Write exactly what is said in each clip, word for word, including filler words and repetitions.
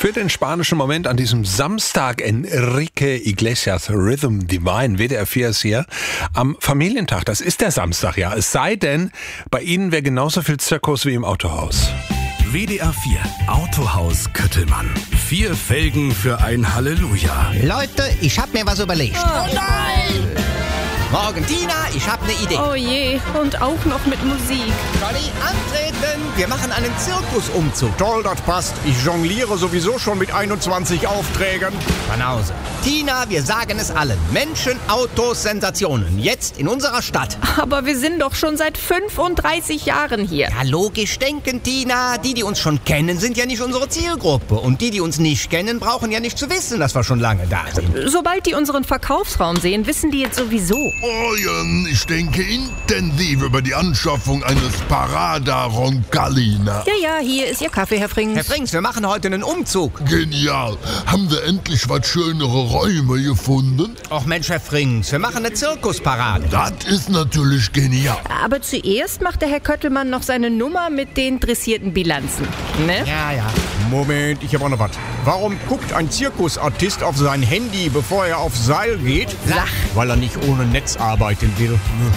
Für den spanischen Moment an diesem Samstag Enrique Iglesias Rhythm Divine. W D R vier ist hier am Familientag. Das ist der Samstag, ja. Es sei denn, bei Ihnen wäre genauso viel Zirkus wie im Autohaus. W D R vier Autohaus Köttelmann. Vier Felgen für ein Halleluja. Leute, ich hab mir was überlegt. Oh nein! Morgen, Tina, ich hab eine Idee. Oh je, und auch noch mit Musik. Johnny, antreten! Wir machen einen Zirkusumzug. Toll, das passt. Ich jongliere sowieso schon mit einundzwanzig Aufträgen. Banause. Tina, wir sagen es allen. Menschen, Autos, Sensationen. Jetzt in unserer Stadt. Aber wir sind doch schon seit fünfunddreißig Jahren hier. Ja, logisch denken, Tina. Die, die uns schon kennen, sind ja nicht unsere Zielgruppe. Und die, die uns nicht kennen, brauchen ja nicht zu wissen, dass wir schon lange da sind. Sobald die unseren Verkaufsraum sehen, wissen die jetzt sowieso. Oh ja, ich denke intensiv über die Anschaffung eines Parada Roncalina. Ja, ja, hier ist Ihr Kaffee, Herr Frings. Herr Frings, wir machen heute einen Umzug. Genial. Haben wir endlich was schönere Räume gefunden? Och Mensch, Herr Frings, wir machen eine Zirkusparade. Das ist natürlich genial. Aber zuerst macht der Herr Köttelmann noch seine Nummer mit den dressierten Bilanzen. Ne? Ja, ja. Moment, ich habe auch noch was. Warum guckt ein Zirkusartist auf sein Handy, bevor er aufs Seil geht? Lach. Weil er nicht ohne Netz arbeiten will.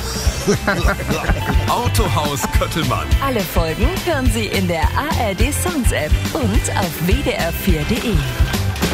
Autohaus Köttelmann. Alle Folgen hören Sie in der A R D Sounds App und auf w d r vier punkt d e.